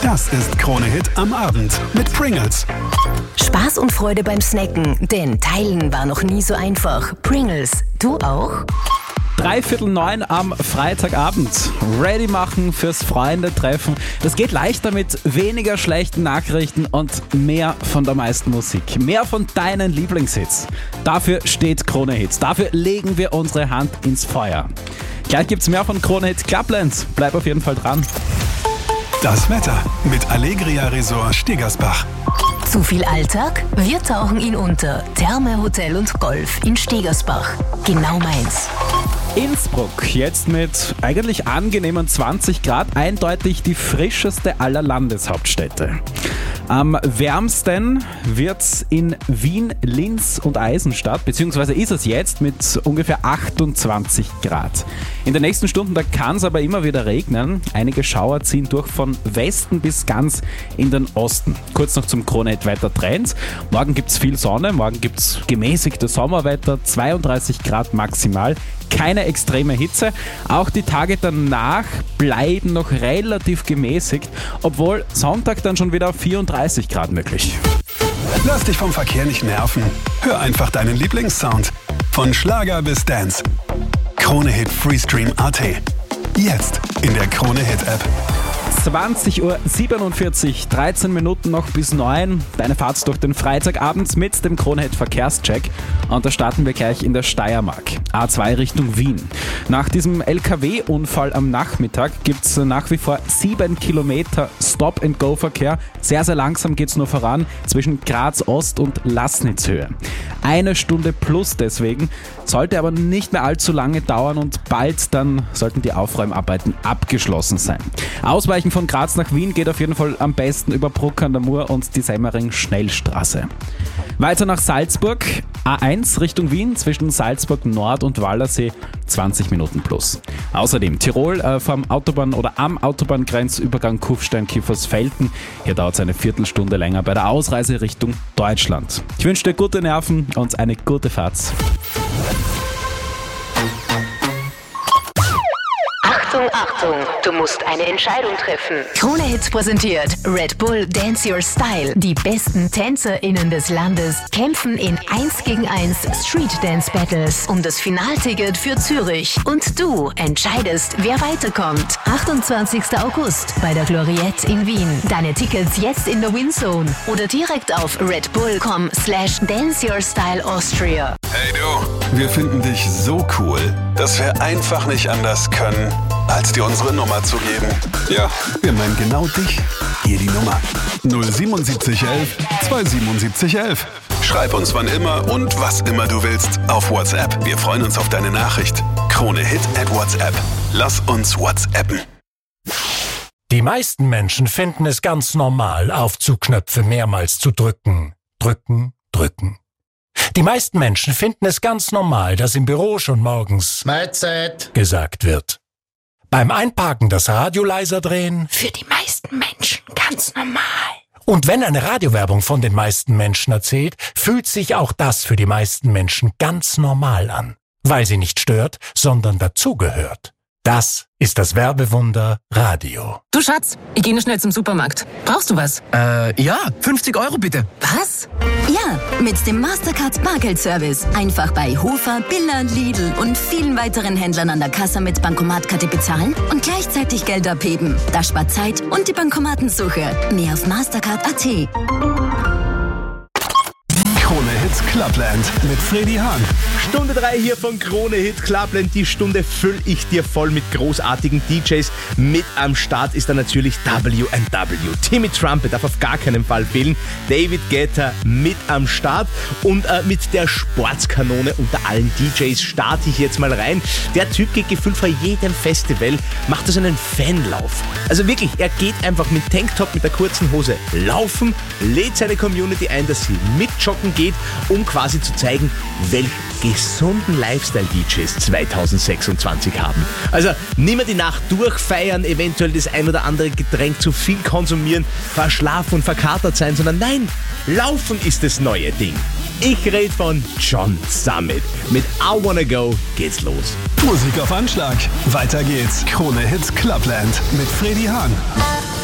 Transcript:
Das ist Krone Hit am Abend mit Pringles. Spaß und Freude beim Snacken, denn Teilen war noch nie so einfach. Pringles, du auch? 8:45 am Freitagabend. Ready machen fürs Freunde-Treffen. Das geht leichter mit weniger schlechten Nachrichten und mehr von der meisten Musik. Mehr von deinen Lieblingshits. Dafür steht Krone Hits. Dafür legen wir unsere Hand ins Feuer. Gleich gibt's mehr von Krone Hit Clubland. Bleib auf jeden Fall dran. Das Wetter mit Allegria Resort Stegersbach. Zu viel Alltag? Wir tauchen ihn unter. Therme, Hotel und Golf in Stegersbach. Genau meins. Innsbruck, jetzt mit eigentlich angenehmen 20 Grad, eindeutig die frischeste aller Landeshauptstädte. Am wärmsten wird's in Wien, Linz und Eisenstadt, beziehungsweise ist es jetzt mit ungefähr 28 Grad. In den nächsten Stunden, da kann es aber immer wieder regnen. Einige Schauer ziehen durch von Westen bis ganz in den Osten. Kurz noch zum Krone Hit Wetter Trends. Morgen gibt's viel Sonne, morgen gibt's gemäßigtes Sommerwetter, 32 Grad maximal. Keine extreme Hitze. Auch die Tage danach bleiben noch relativ gemäßigt, obwohl Sonntag dann schon wieder auf 34 Grad möglich. Lass dich vom Verkehr nicht nerven. Hör einfach deinen Lieblingssound. Von Schlager bis Dance. Krone Hit Freestream AT. Jetzt in der Krone Hit App. 20:47 Uhr, 13 Minuten noch bis 9. Deine Fahrt durch den Freitagabend mit dem Krone Hit Verkehrscheck. Und da starten wir gleich in der Steiermark. A2 Richtung Wien. Nach diesem LKW-Unfall am Nachmittag gibt es nach wie vor 7 Kilometer Stop-and-Go-Verkehr. Sehr, sehr langsam geht es nur voran zwischen Graz Ost und Laßnitzhöhe. 1 Stunde plus deswegen. Sollte aber nicht mehr allzu lange dauern und bald dann sollten die Aufräumarbeiten abgeschlossen sein. Ausweichen von Graz nach Wien geht auf jeden Fall am besten über Bruck an der Mur und die Semmering-Schnellstraße. Weiter nach Salzburg, A1 Richtung Wien zwischen Salzburg Nord und Wallersee, 20 Minuten plus. Außerdem Tirol am Autobahngrenzübergang Kufstein-Kiefersfelden. Hier dauert es eine Viertelstunde länger bei der Ausreise Richtung Deutschland. Ich wünsche dir gute Nerven und eine gute Fahrt. Achtung, du musst eine Entscheidung treffen. Krone Hits präsentiert Red Bull Dance Your Style. Die besten TänzerInnen des Landes kämpfen in 1 gegen 1 Street Dance Battles um das Finalticket für Zürich. Und du entscheidest, wer weiterkommt. 28. August bei der Gloriette in Wien. Deine Tickets jetzt in der Winzone oder direkt auf redbull.com/danceyourstyleaustria. Hey du, wir finden dich so cool, dass wir einfach nicht anders können, als dir unsere Nummer zu geben. Ja, wir meinen genau dich. Hier die Nummer. 07711 27711. Schreib uns wann immer und was immer du willst auf WhatsApp. Wir freuen uns auf deine Nachricht. Krone Hit at WhatsApp. Lass uns WhatsAppen. Die meisten Menschen finden es ganz normal, Aufzugknöpfe mehrmals zu drücken. Drücken, drücken. Die meisten Menschen finden es ganz normal, dass im Büro schon morgens Mahlzeit gesagt wird. Beim Einparken das Radio leiser drehen. Für die meisten Menschen ganz normal. Und wenn eine Radiowerbung von den meisten Menschen erzählt, fühlt sich auch das für die meisten Menschen ganz normal an. Weil sie nicht stört, sondern dazugehört. Das ist das Werbewunder Radio. Du Schatz, ich gehe nur schnell zum Supermarkt. Brauchst du was? Ja, 50 € bitte. Was? Ja, mit dem Mastercard Bargeldservice. Einfach bei Hofer, Billa, Lidl und vielen weiteren Händlern an der Kasse mit Bankomatkarte bezahlen und gleichzeitig Geld abheben. Das spart Zeit und die Bankomatensuche. Mehr auf Mastercard.at. Krone Hits Clubland mit Freddy Hahn. Stunde 3 hier von Krone Hit Clubland. Die Stunde fülle ich dir voll mit großartigen DJs. Mit am Start ist da natürlich W&W. Timmy Trumpet darf auf gar keinen Fall fehlen. David Guetta mit am Start. Und mit der Sportskanone unter allen DJs starte ich jetzt mal rein. Der Typ geht gefühlt vor jedem Festival, macht so einen Fanlauf. Also wirklich, er geht einfach mit Tanktop, mit der kurzen Hose laufen, lädt seine Community ein, dass sie mitjoggen geht, um quasi zu zeigen, welchen gesunden Lifestyle-DJs 2026 haben. Also nicht mehr die Nacht durchfeiern, eventuell das ein oder andere Getränk zu viel konsumieren, verschlafen und verkatert sein, sondern nein, laufen ist das neue Ding. Ich rede von John Summit. Mit I Wanna Go geht's los. Musik auf Anschlag. Weiter geht's. Krone Hits Clubland mit Freddy Hahn.